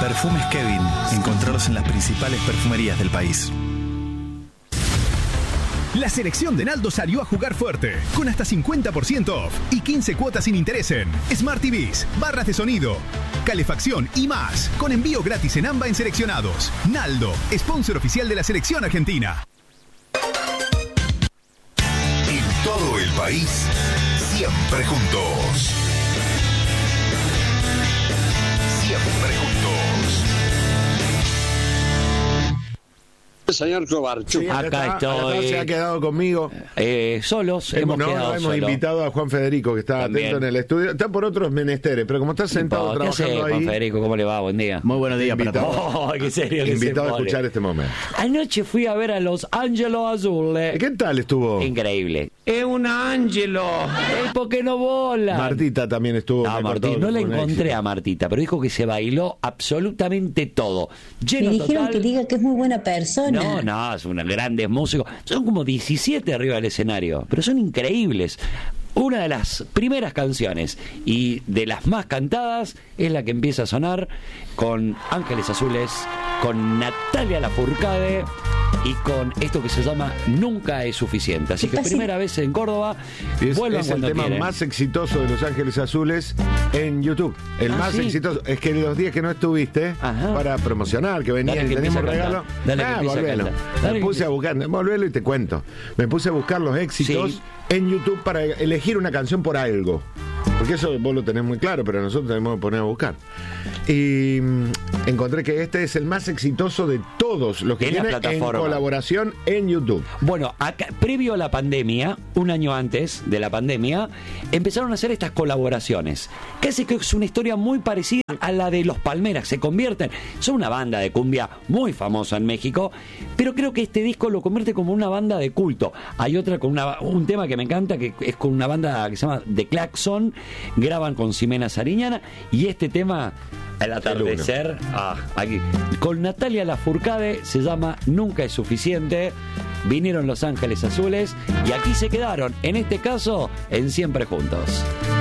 Perfumes Kevin. Encontrarlos en las principales perfumerías del país. La selección de Naldo salió a jugar fuerte, con hasta 50% off y 15 cuotas sin interés en Smart TVs, barras de sonido, calefacción y más, con envío gratis en AMBA en seleccionados. Naldo, sponsor oficial de la selección argentina. En todo el país, siempre juntos. Siempre juntos. Señor Cobarchu. Sí, acá estoy. Se ha quedado conmigo. Solos, hemos quedado hemos solos. invitado a Juan Federico, que está También. atento en el estudio. Está por otros menesteres, pero como está sentado ¿Qué hace, trabajando Juan ahí, Federico? ¿Cómo le va? Buen día. Muy buenos días para Invitado. todos. Oh, qué serio que invitado se a pone. escuchar este momento. Anoche fui a ver a los Ángelos Azules. ¿Qué tal estuvo? Increíble. Es un ángelo. Es porque no vola. Martita también estuvo. No, me Martita, contó no la que fue un encontré éxito. a Martita, pero dijo que se bailó absolutamente todo. Lleno Me dijeron total. que diga que es muy buena persona. No, son grandes músicos. Son como 17 arriba del escenario, pero son increíbles. Una de las primeras canciones y de las más cantadas es la que empieza a sonar con Ángeles Azules, con Natalia Lafourcade y con esto que se llama Nunca es suficiente. Así que primera vez en Córdoba. Y Vuelvan es el cuando tema quieran. más exitoso de Los Ángeles Azules en YouTube. El más ¿sí? exitoso. Es que los días que no estuviste, Ajá. para promocionar, que venía Dale y que tenemos empiece a regalo. cantar. Dale que empiece a volvelo. cantar. Dale Me que puse a empiece. buscar, volvelo y te cuento. Me puse a buscar los éxitos Sí. en YouTube para elegir una canción por algo. Porque eso vos lo tenés muy claro, pero nosotros tenemos que poner a buscar. Y encontré que este es el más exitoso de todos los que En la tiene en plataforma. colaboración en YouTube. Bueno, acá, previo a la pandemia, un año antes de la pandemia, empezaron a hacer estas colaboraciones. Que es una historia muy parecida a la de Los Palmeras. Se convierten, son una banda de cumbia muy famosa en México, pero creo que este disco lo convierte como una banda de culto. Hay otra con un tema que me encanta, que es con una banda que se llama The Claxon, graban con Ximena Sariñana, y este tema, El atardecer, aquí, con Natalia Lafourcade, se llama Nunca es suficiente. Vinieron Los Ángeles Azules y aquí se quedaron, en este caso, en Siempre Juntos.